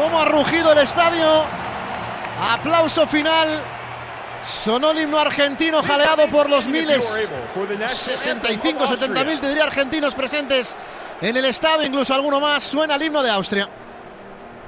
cómo ha rugido el estadio. Aplauso final. Sonó el himno argentino jaleado por los miles. 65, 70.000 te diría argentinos presentes en el estadio, incluso alguno más. Suena el himno de Austria.